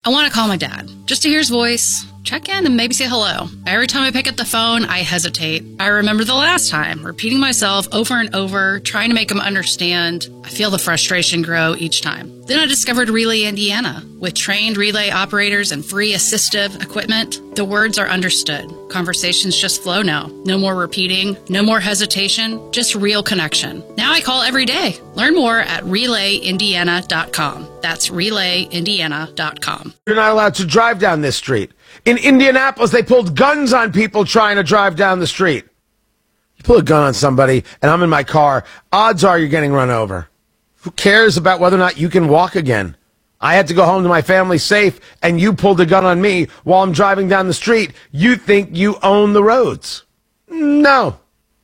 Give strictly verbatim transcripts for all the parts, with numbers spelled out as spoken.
I want to call my dad, just to hear his voice, check in, and maybe say hello. Every time I pick up the phone, I hesitate. I remember the last time, repeating myself over and over, trying to make him understand. I feel the frustration grow each time. Then I discovered Relay Indiana. With trained relay operators and free assistive equipment, the words are understood. Conversations just flow now. No more repeating, no more hesitation, just real connection. Now I call every day. Learn more at relay indiana dot com. That's relay indiana dot com. You're not allowed to drive down this street. In Indianapolis, they pulled guns on people trying to drive down the street. You pull a gun on somebody, and I'm in my car, odds are you're getting run over. Who cares about whether or not you can walk again? I had to go home to my family safe, and you pulled a gun on me while I'm driving down the street. You think you own the roads. No.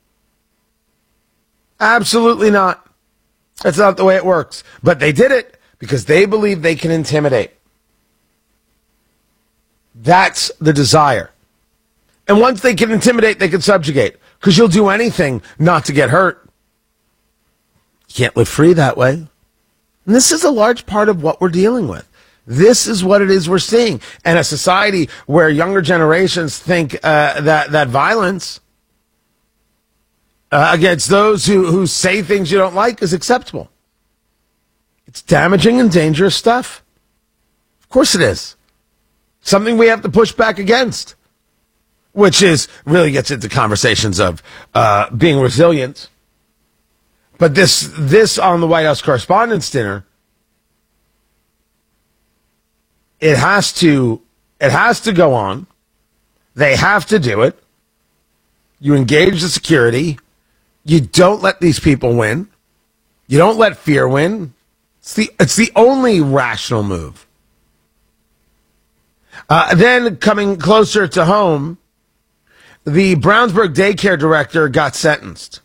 Absolutely not. That's not the way it works. But they did it because they believe they can intimidate. That's the desire. And once they can intimidate, they can subjugate. Because you'll do anything not to get hurt. You can't live free that way. And this is a large part of what we're dealing with. This is what it is we're seeing. And a society where younger generations think uh, that, that violence uh, against those who, who say things you don't like is acceptable. It's damaging and dangerous stuff. Of course it is. Something we have to push back against, which is really gets into conversations of uh, being resilient. But this this on the White House Correspondents' Dinner, it has to it has to go on. They have to do it. You engage the security. You don't let these people win. You don't let fear win. It's the it's the only rational move. Uh, then coming closer to home, the Brownsburg daycare director got sentenced.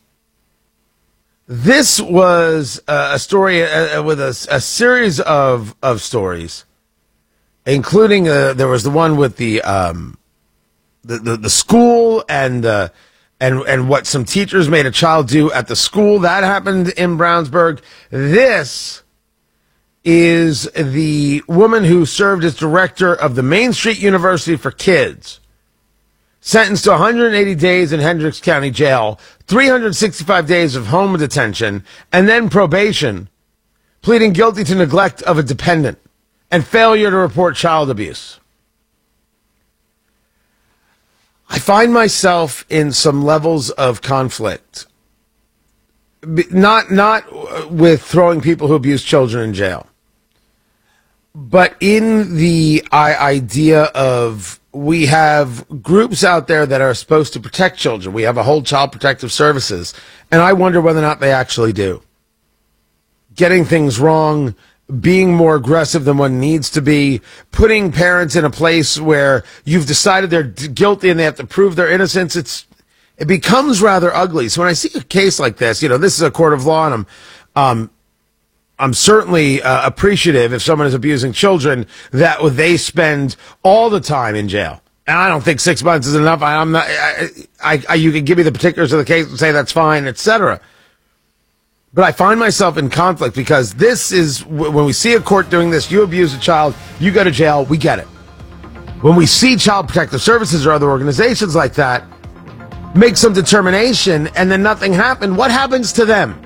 This was uh, a story uh, with a, a series of, of stories, including uh, there was the one with the um, the, the the school and uh, and and what some teachers made a child do at the school. That happened in Brownsburg. This is the woman who served as director of the Main Street University for Kids, sentenced to one hundred eighty days in Hendricks County Jail, three hundred sixty-five days of home detention, and then probation, pleading guilty to neglect of a dependent and failure to report child abuse. I find myself in some levels of conflict, not not with throwing people who abuse children in jail, but in the idea of we have groups out there that are supposed to protect children. We have a whole child protective services, and I wonder whether or not they actually do. Getting things wrong, being more aggressive than one needs to be, putting parents in a place where you've decided they're guilty and they have to prove their innocence. It's it becomes rather ugly. So when I see a case like this, you know, this is a court of law, and I'm um, I'm certainly uh, appreciative if someone is abusing children that they spend all the time in jail. And I don't think six months is enough. I, I'm not. I, I, I, you can give me the particulars of the case and say that's fine, et cetera. But I find myself in conflict because this is when we see a court doing this. You abuse a child, you go to jail. We get it. When we see Child Protective Services or other organizations like that make some determination and then nothing happened, what happens to them?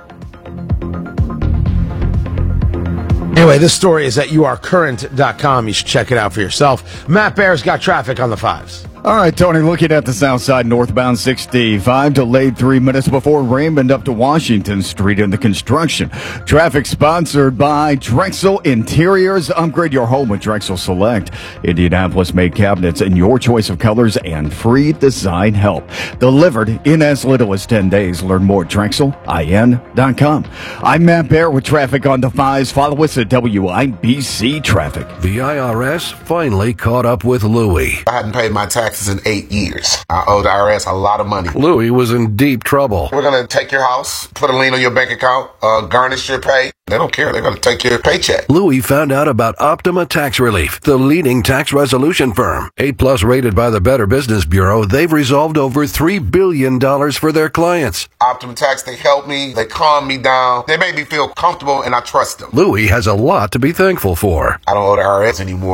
Anyway, this story is at you are current dot com. You should check it out for yourself. Matt Bear's got traffic on the fives. All right, Tony, looking at the south side, northbound sixty-five, delayed three minutes before Raymond up to Washington Street in the construction. Traffic sponsored by Drexel Interiors. Upgrade your home with Drexel Select. Indianapolis-made cabinets in your choice of colors and free design help. Delivered in as little as ten days. Learn more at Drexel I N dot com. I'm Matt Bear with traffic on the fives. Follow us at W I B C Traffic. The I R S finally caught up with Louie. I hadn't paid my taxes in eight years. I owe the I R S a lot of money. Louie was in deep trouble. We're going to take your house, put a lien on your bank account, uh, garnish your pay. They don't care. They're going to take your paycheck. Louie found out about Optima Tax Relief, the leading tax resolution firm. eight plus rated by the Better Business Bureau, they've resolved over three billion dollars for their clients. Optima Tax, they help me. They calm me down. They make me feel comfortable, and I trust them. Louie has a lot to be thankful for. I don't owe the I R S anymore.